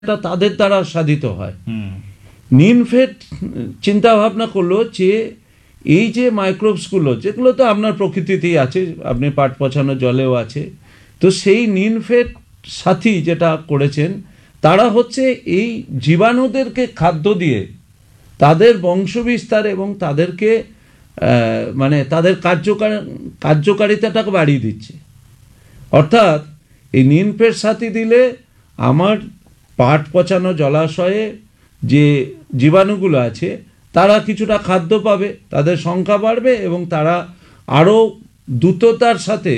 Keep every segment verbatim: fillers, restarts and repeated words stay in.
এটা তাদের দ্বারা সাধিত হয়। নিনফেড চিন্তা ভাবনা করলো যে এই যে মাইক্রোবসগুলো যেগুলো তো আপনার প্রকৃতিতেই আছে, আপনি পাট পচানো জলেও আছে, তো সেই নিনফেড সাথী যেটা করেছেন তারা হচ্ছে এই জীবাণুদেরকে খাদ্য দিয়ে তাদের বংশবিস্তার এবং তাদেরকে মানে তাদের কার্যকার কার্যকারিতাটাকে বাড়িয়ে দিচ্ছে। অর্থাৎ এই নিনফেড সাথী দিলে আমার পাট পচানো জলাশয়ে যে জীবাণুগুলো আছে তারা কিছুটা খাদ্য পাবে, তাদের সংখ্যা বাড়বে এবং তারা আরো দ্রুততার সাথে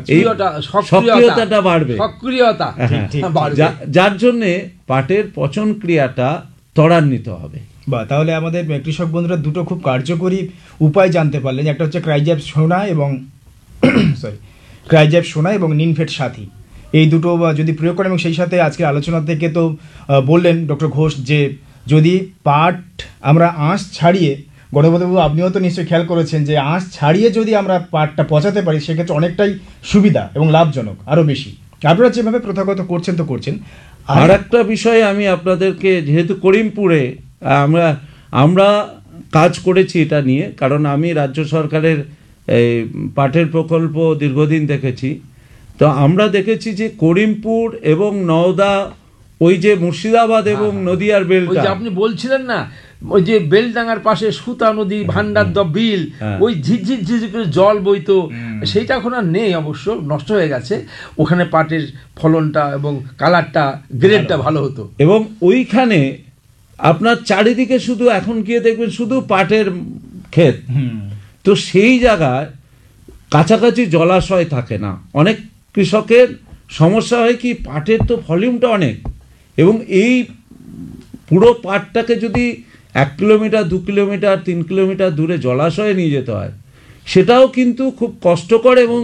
সক্রিয়তাটা বাড়বে, সক্রিয়তা যার জন্যে পাটের পচন ক্রিয়াটা ত্বরান্বিত হবে। বা তাহলে আমাদের কৃষক বন্ধুরা দুটো খুব কার্যকরী উপায় জানতে পারলেন, একটা হচ্ছে ক্রাইজ্যাপ সোনা এবং সরি ক্রাইজ্যাপ সোনা এবং নিনফেড সাথী, এই দুটো যদি প্রয়োগ করেন এবং সেই সাথে আজকের আলোচনা থেকে তো বললেন ডক্টর ঘোষ যে যদি পাট আমরা আঁশ ছাড়িয়ে, গণপতিবাবু আপনিও তো নিশ্চয়ই খেয়াল করেছেন যে আঁশ ছাড়িয়ে যদি আমরা পাটটা পচাতে পারি সেক্ষেত্রে অনেকটাই সুবিধা এবং লাভজনক আরও বেশি। আপনারা যেভাবে প্রথাগত করছেন তো করছেন। আর একটা বিষয় আমি আপনাদেরকে, যেহেতু করিমপুরে আমরা আমরা কাজ করেছি এটা নিয়ে, কারণ আমি রাজ্য সরকারের এই পাটের প্রকল্প দীর্ঘদিন দেখেছি, তো আমরা দেখেছি যে করিমপুর এবং নওদা, ওই যে মুর্শিদাবাদ এবং নদিয়ার বেলটা আপনি বলছিলেন না, ওই যে বেলডাঙ্গার পাশে সুতা নদী, ভান্ডার দ বিল, ওই ঝিরঝির ঝিরঝির করে জল বইতো, সেইটা এখন আর নেই, অবশ্য নষ্ট হয়ে গেছে। ওখানে পাটের ফলনটা এবং কালারটা, গ্রেডটা ভালো হতো এবং ওইখানে আপনার চারিদিকে শুধু এখন গিয়ে দেখবেন শুধু পাটের ক্ষেত, তো সেই জায়গায় কাছাকাছি জলাশয় থাকে না। অনেক কৃষকের সমস্যা হয় কি, পাটের তো ভলিউমটা অনেক এবং এই পুরো পাটটাকে যদি এক কিলোমিটার দু কিলোমিটার তিন কিলোমিটার দূরে জলাশয়ে নিয়ে যেতে হয়, সেটাও কিন্তু খুব কষ্টকর এবং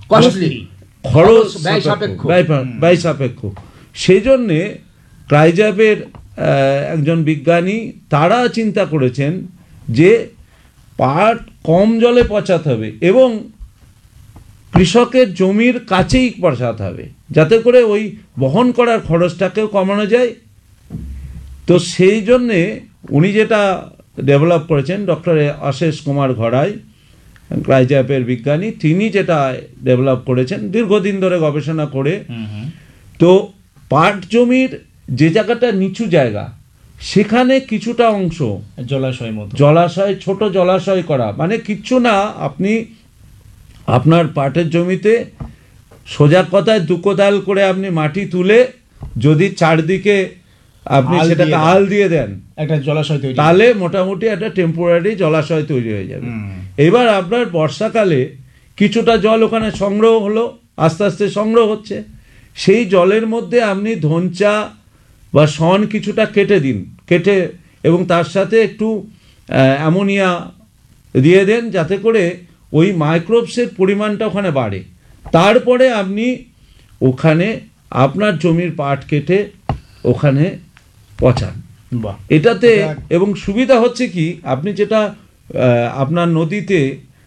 খরচ ব্যয় সাপেক্ষ। সেই জন্যে ক্রাইজ্যাপের একজন বিজ্ঞানী তারা চিন্তা করেছেন যে পাট কম জলে পচাতে হবে এবং কৃষকের জমির কাছেই পচাতে হবে, যাতে করে ওই বহন করার খরচটাকেও কমানো যায়। তো সেই জন্যে উনি যেটা ডেভেলপ করেছেন, ডক্টর আশিস কুমার ঘড়াই, ক্রাইজ্যাপের বিজ্ঞানী, তিনি যেটা ডেভেলপ করেছেন দীর্ঘদিন ধরে গবেষণা করে, তো পাট জমির যে জায়গাটা নিচু জায়গা সেখানে কিছুটা অংশ জলাশয় মতো জলাশয় ছোট জলাশয় করা, মানে কিচ্ছু না, আপনি আপনার পাটের জমিতে সোজা কথায় দু কোদাল করে আপনি মাটি তুলে যদি চারদিকে আপনি সেটাকে আল দিয়ে দেন একটা জলাশয় তৈরি, তাহলে মোটামুটি একটা টেম্পোরারি জলাশয় তৈরি হয়ে যাবে। এবার আপনার বর্ষাকালে কিছুটা জল ওখানে সংগ্রহ হলো, আস্তে আস্তে সংগ্রহ হচ্ছে, সেই জলের মধ্যে আপনি ধনচা বা শন কিছুটা কেটে দিন, কেটে এবং তার সাথে একটু অ্যামোনিয়া দিয়ে দেন, যাতে করে ওই মাইক্রোবসের পরিমাণটা ওখানে বাড়ে। তারপরে আপনি ওখানে আপনার জমির পাট কেটে ওখানে পচান। এটাতে এবং সুবিধা হচ্ছে কি, আপনি যেটা আপনার নদীতে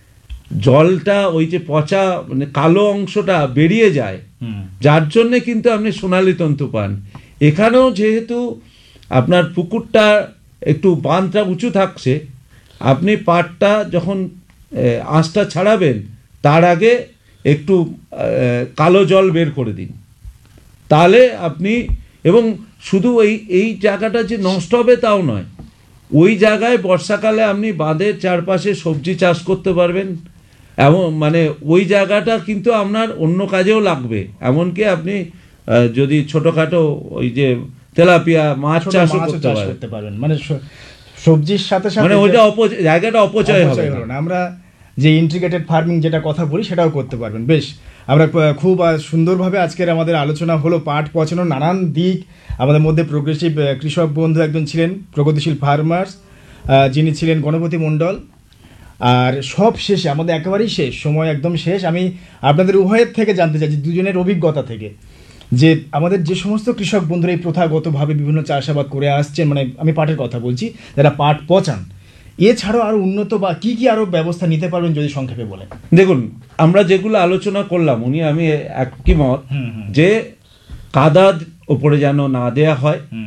জলটা ওই যে পচা মানে কালো অংশটা বেরিয়ে যায়, যার জন্যে কিন্তু আপনি সোনালী তন্তু পান। এখানেও যেহেতু আপনার পুকুরটা একটু বাঁধটা উঁচু থাকছে, আপনি পাটটা যখন আঁশটা ছাড়াবেন তার আগে একটু কালো জল বের করে দিন, তাহলে আপনি, এবং শুধু এই এই জায়গাটা যে নষ্ট হবে তাও নয়, ওই জায়গায় বর্ষাকালে আপনি বাঁধের চারপাশে সবজি চাষ করতে পারবেন, এমন মানে ওই জায়গাটা কিন্তু আপনার অন্য কাজেও লাগবে। এমনকি আপনি যদি ছোটোখাটো ওই যে তেলাপিয়া মাছ চাষও করতে পারবেন, মানে সবজির সাথে সাথে মানে ওইটা জায়গাটা অপচয় হবে না। আমরা যে ইন্টিগ্রেটেড ফার্মিং যেটা কথা বলি সেটাও করতে পারবেন। বেশ, আমরা খুব সুন্দরভাবে আজকের আমাদের আলোচনা হলো পাট পচানোর নানান দিক। আমাদের মধ্যে প্রোগ্রেসিভ কৃষক বন্ধু একজন ছিলেন, প্রগতিশীল ফার্মার্স, যিনি ছিলেন গণপতি মণ্ডল। আর সব শেষে, আমাদের একেবারেই শেষ সময়, একদম শেষ, আমি আপনাদের উভয়ের থেকে জানতে চাইছি, দুজনের অভিজ্ঞতা থেকে, যে আমাদের যে সমস্ত কৃষক বন্ধুরা এই প্রথাগতভাবে বিভিন্ন চাষাবাদ করে আসছেন, মানে আমি পাটের কথা বলছি, যারা পাট পচান, এছাড়াও আরো উন্নত বা কি কি আরো ব্যবস্থা নিতে পারবেন যদি সংক্ষেপে বলেন। দেখুন, আমরা যেগুলো আলোচনা করলাম, উনি আমি একই মত যে কাদা ওপরে যেন না দেয়া হয়।